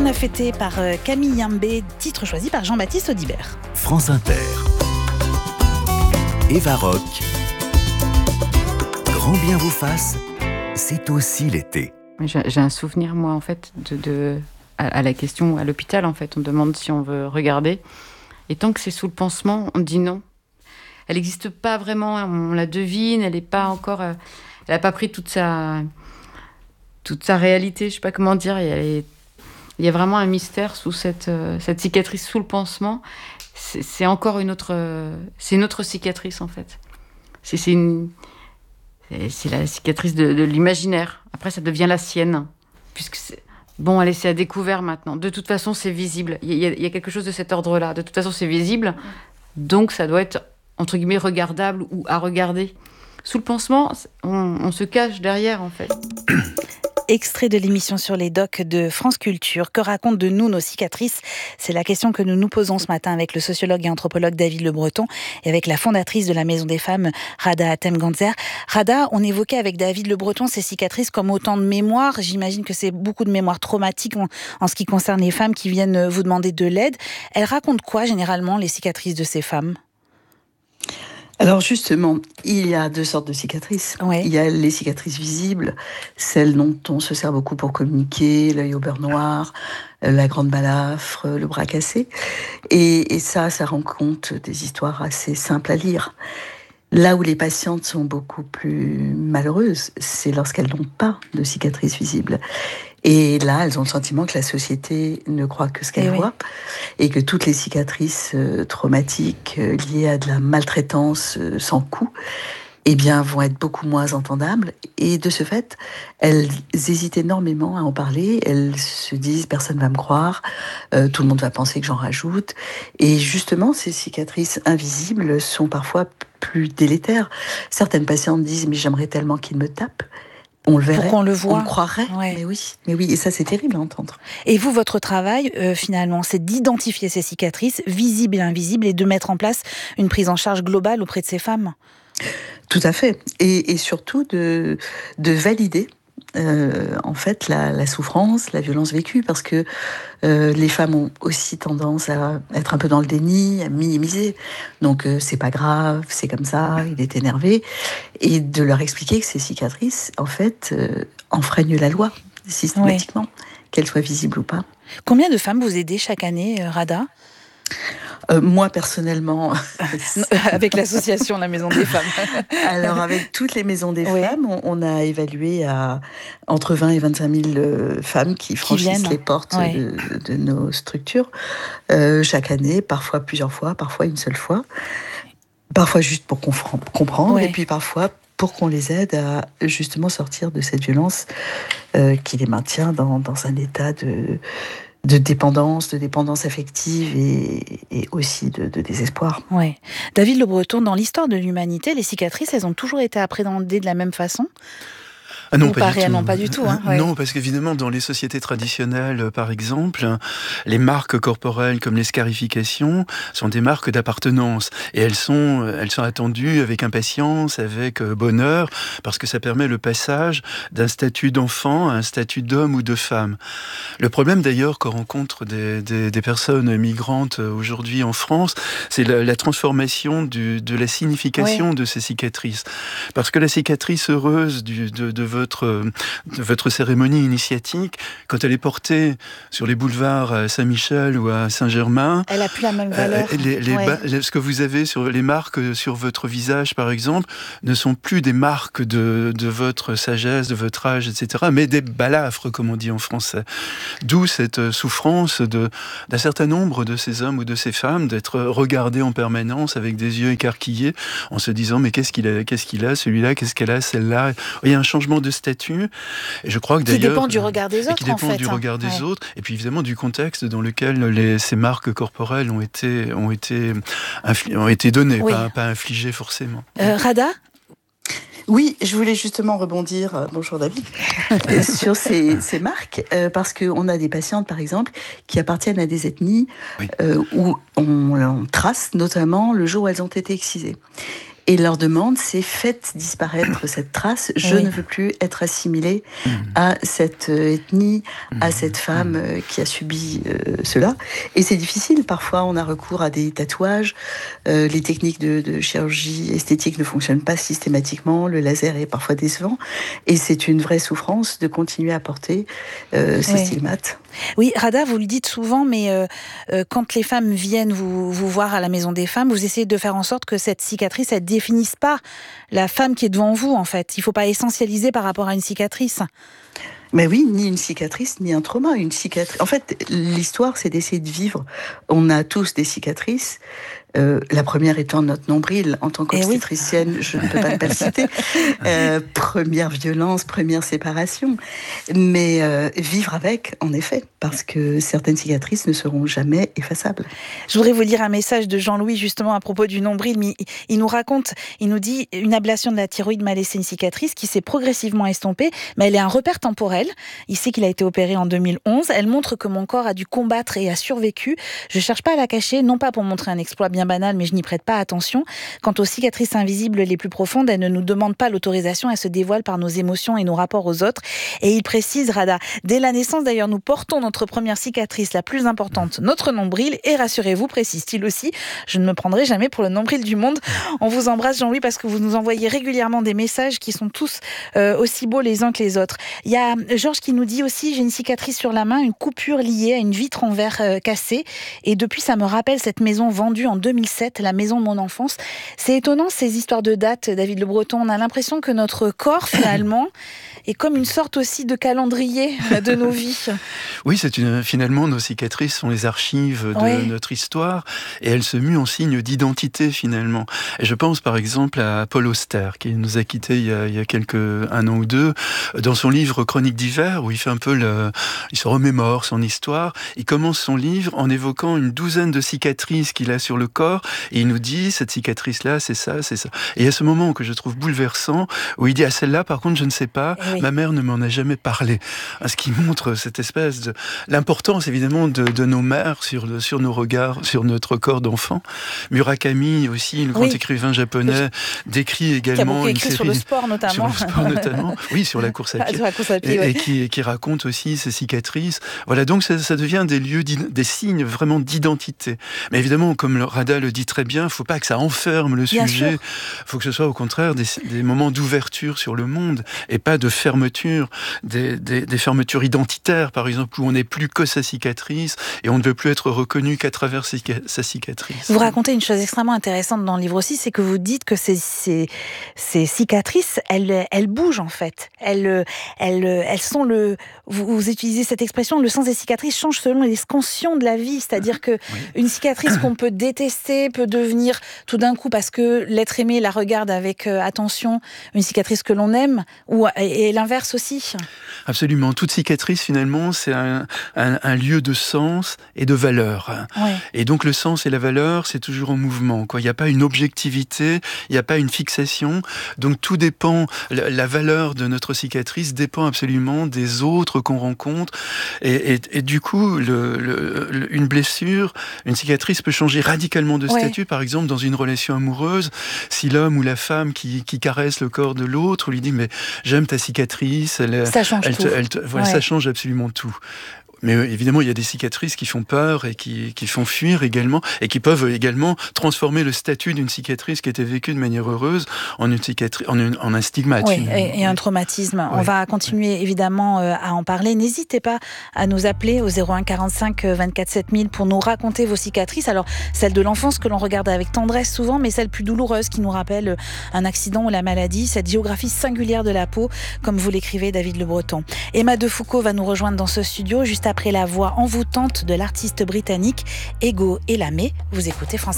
a fêté par Camille Yambé, titre choisi par Jean-Baptiste Audibert. France Inter. Eva Rock. Grand bien vous fasse, c'est aussi l'été. J'ai un souvenir, moi, en fait, à la question à l'hôpital, en fait. On demande si on veut regarder. Et tant que c'est sous le pansement, on dit non. Elle n'existe pas vraiment, on la devine, elle n'est pas encore... elle n'a pas pris toute sa réalité, je ne sais pas comment dire. Il y a vraiment un mystère sous cette cicatrice sous le pansement. C'est encore une autre cicatrice, en fait. C'est la cicatrice de l'imaginaire. Après, ça devient la sienne. Puisque allez, c'est à découvert maintenant. De toute façon, c'est visible. Il y a quelque chose de cet ordre-là. De toute façon, c'est visible. Donc, ça doit être, entre guillemets, regardable ou à regarder. Sous le pansement, on se cache derrière, en fait. Extrait de l'émission sur les docs de France Culture. Que racontent de nous nos cicatrices ? C'est la question que nous nous posons ce matin avec le sociologue et anthropologue David Le Breton et avec la fondatrice de la Maison des Femmes, Rada Hatem-Gantzer. Rada, on évoquait avec David Le Breton ces cicatrices comme autant de mémoires. J'imagine que c'est beaucoup de mémoires traumatiques en ce qui concerne les femmes qui viennent vous demander de l'aide. Elles racontent quoi généralement, les cicatrices de ces femmes ? Alors justement, il y a deux sortes de cicatrices. Ouais. Il y a les cicatrices visibles, celles dont on se sert beaucoup pour communiquer, l'œil au beurre noir, la grande balafre, le bras cassé. Et ça rend compte des histoires assez simples à lire. Là où les patientes sont beaucoup plus malheureuses, c'est lorsqu'elles n'ont pas de cicatrices visibles. Et là, elles ont le sentiment que la société ne croit que ce qu'elle voit et que toutes les cicatrices traumatiques liées à de la maltraitance sans coup, vont être beaucoup moins entendables. Et de ce fait, elles hésitent énormément à en parler. Elles se disent « personne ne va me croire, tout le monde va penser que j'en rajoute ». Et justement, ces cicatrices invisibles sont parfois plus délétères. Certaines patientes disent « mais j'aimerais tellement qu'il me tape ». On le verrait, on le voit. On le croirait, mais oui, et ça c'est terrible à entendre. Et vous, votre travail, finalement, c'est d'identifier ces cicatrices, visibles et invisibles, et de mettre en place une prise en charge globale auprès de ces femmes. Tout à fait, et surtout de valider en fait la souffrance, la violence vécue, parce que les femmes ont aussi tendance à être un peu dans le déni, à minimiser. Donc c'est pas grave, c'est comme ça, il est énervé, et de leur expliquer que ces cicatrices, en fait, enfreignent la loi systématiquement, qu'elles soient visibles ou pas. Combien de femmes vous aidez chaque année, Rada ? Moi, personnellement... avec l'association La Maison des Femmes. Alors, avec toutes les maisons des femmes, on a évalué à entre 20 et 25 000 femmes qui franchissent les portes de nos structures chaque année, parfois plusieurs fois, parfois une seule fois. Parfois juste pour comprendre, et puis parfois pour qu'on les aide à justement sortir de cette violence qui les maintient dans un état de dépendance affective et aussi de désespoir. Ouais. David Le Breton, dans l'histoire de l'humanité, les cicatrices, elles ont toujours été appréhendées de la même façon ? Ah non, pas réellement, pas du tout. Hein, Non, parce qu'évidemment, dans les sociétés traditionnelles, par exemple, les marques corporelles comme les scarifications sont des marques d'appartenance. Et elles sont attendues avec impatience, avec bonheur, parce que ça permet le passage d'un statut d'enfant à un statut d'homme ou de femme. Le problème d'ailleurs qu'on rencontre des personnes migrantes aujourd'hui en France, c'est la transformation de la signification de ces cicatrices. Parce que la cicatrice heureuse de votre cérémonie initiatique, quand elle est portée sur les boulevards à Saint-Michel ou à Saint-Germain, elle n'a plus la même valeur. Ce que vous avez sur les marques sur votre visage, par exemple, ne sont plus des marques de votre sagesse, de votre âge, etc., mais des balafres, comme on dit en français. D'où cette souffrance d'un certain nombre de ces hommes ou de ces femmes d'être regardés en permanence avec des yeux écarquillés, en se disant mais qu'est-ce qu'il a celui-là, qu'est-ce qu'elle a celle-là. Il y a un changement de statut, et je crois que d'ailleurs... Qui dépend du regard des autres, qui dépend du regard des autres, et puis évidemment du contexte dans lequel ces marques corporelles ont été données, pas infligées forcément. Rada ? Oui, je voulais justement rebondir, bonjour David, sur ces marques, parce qu'on a des patientes, par exemple, qui appartiennent à des ethnies où on trace notamment le jour où elles ont été excisées. Et leur demande, c'est faites disparaître cette trace. Je ne veux plus être assimilée à cette ethnie, à cette femme qui a subi cela. Et c'est difficile. Parfois, on a recours à des tatouages. Les techniques de chirurgie esthétique ne fonctionnent pas systématiquement. Le laser est parfois décevant. Et c'est une vraie souffrance de continuer à porter ces stigmates. Oui, Rada, vous le dites souvent, mais quand les femmes viennent vous voir à la Maison des Femmes, vous essayez de faire en sorte que cette cicatrice, elle ne définisse pas la femme qui est devant vous, en fait. Il ne faut pas essentialiser par rapport à une cicatrice. Mais oui, ni une cicatrice, ni un trauma. Une cicatrice. En fait, l'histoire, c'est d'essayer de vivre. On a tous des cicatrices. La première étant notre nombril. En tant qu'obstétricienne, je ne peux pas ne pas le citer. Première violence, première séparation. Mais vivre avec, en effet, parce que certaines cicatrices ne seront jamais effaçables. Je voudrais vous lire un message de Jean-Louis, justement, à propos du nombril. Mais il nous raconte, il nous dit, une ablation de la thyroïde m'a laissé une cicatrice qui s'est progressivement estompée, mais elle est un repère temporel. Il sait qu'il a été opéré en 2011. Elle montre que mon corps a dû combattre et a survécu. Je cherche pas à la cacher, non pas pour montrer un exploit bien banal, mais je n'y prête pas attention. Quant aux cicatrices invisibles les plus profondes, elles ne nous demandent pas l'autorisation, elles se dévoilent par nos émotions et nos rapports aux autres. Et il précise, Rada, dès la naissance d'ailleurs, nous portons notre première cicatrice, la plus importante, notre nombril, et rassurez-vous, précise-t-il aussi, je ne me prendrai jamais pour le nombril du monde. On vous embrasse, Jean-Louis, parce que vous nous envoyez régulièrement des messages qui sont tous aussi beaux les uns que les autres. Il y a Georges qui nous dit aussi, j'ai une cicatrice sur la main, une coupure liée à une vitre en verre cassée, et depuis ça me rappelle cette maison vendue en 2007, la maison de mon enfance. C'est étonnant ces histoires de dates, David Le Breton. On a l'impression que notre corps, finalement, est comme une sorte aussi de calendrier de nos vies. Oui, finalement, nos cicatrices sont les archives de notre histoire et elles se muent en signe d'identité, finalement. Et je pense, par exemple, à Paul Auster, qui nous a quittés il y a un an ou deux, dans son livre Chroniques d'hiver, où il fait un peu il se remémore son histoire. Il commence son livre en évoquant une douzaine de cicatrices qu'il a sur le corps et il nous dit, cette cicatrice-là, c'est ça, c'est ça. Et il y a ce moment que je trouve bouleversant, où il dit, ah, celle-là, par contre, je ne sais pas, ma mère ne m'en a jamais parlé. Ce qui montre cette espèce de... l'importance, évidemment, de nos mères sur nos regards, sur notre corps d'enfant. Murakami, aussi, le grand écrivain japonais, décrit également une série... sur le sport, notamment. Sur le sport, notamment. Oui, sur la course à pied. Sur la course à pied, et qui raconte aussi ces cicatrices. Voilà, donc ça devient des lieux, des signes vraiment d'identité. Mais évidemment, comme Rada le dit très bien, il ne faut pas que ça enferme le sujet. Il faut que ce soit au contraire des moments d'ouverture sur le monde et pas de fermeture, des fermetures identitaires, par exemple, où on n'est plus que sa cicatrice et on ne veut plus être reconnu qu'à travers sa cicatrice. Vous racontez une chose extrêmement intéressante dans le livre aussi, c'est que vous dites que ces cicatrices, elles bougent en fait. Elles sont vous utilisez cette expression, le sens des cicatrices change selon les scansions de la vie, c'est-à-dire que une cicatrice qu'on peut détester peut devenir tout d'un coup, parce que l'être aimé la regarde avec attention, une cicatrice que l'on aime, et l'inverse aussi. Absolument. Toute cicatrice, finalement, c'est un lieu de sens et de valeur. Et donc, le sens et la valeur, c'est toujours en mouvement, quoi. Il n'y a pas une objectivité, il n'y a pas une fixation. Donc, tout dépend, la valeur de notre cicatrice dépend absolument des autres qu'on rencontre. Et du coup, une blessure, une cicatrice peut changer radicalement de statut. Par exemple, dans une relation amoureuse, si l'homme ou la femme qui caresse le corps de l'autre lui dit « mais j'aime ta cicatrice », ça change tout. Ça change absolument tout. Mais évidemment, il y a des cicatrices qui font peur et qui font fuir également, et qui peuvent également transformer le statut d'une cicatrice qui était vécue de manière heureuse en une cicatrice, en un stigmate. Et un traumatisme. On va continuer évidemment à en parler. N'hésitez pas à nous appeler au 01 45 24 7000 pour nous raconter vos cicatrices. Alors, celle de l'enfance que l'on regarde avec tendresse souvent, mais celle plus douloureuse qui nous rappelle un accident ou la maladie, cette géographie singulière de la peau, comme vous l'écrivez, David Le Breton. Emma Defoucauld va nous rejoindre dans ce studio juste après la voix envoûtante de l'artiste britannique Ego Elamé. Vous écoutez France